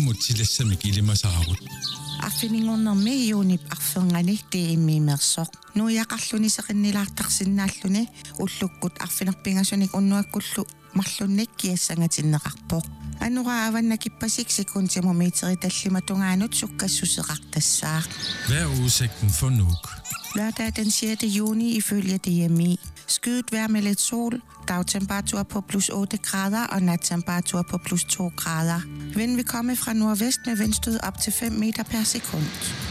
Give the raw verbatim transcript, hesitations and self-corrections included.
mutsillassamik ilimasaarut. Arfiningunermi iunip arferngani tiimmiimersooq. Nuiaqarluniseqinnilaartarsinnaalluni ullukkut arfinerpingasunik unnuakkullu marlunnik kiassangatinneqarpoq. Anura avannakipasik sekuntimumiteri tallimatungaanut sukkassuseqartassaaq. Hvad er udsigten for Nuuk? Lørdag den sjette juni ifølge D M I. Skyet vejr med lidt sol, dagtemperatur på plus otte grader og nattemperatur på plus to grader. Vind vil komme fra nordvest med vindstød op til fem meter per sekund.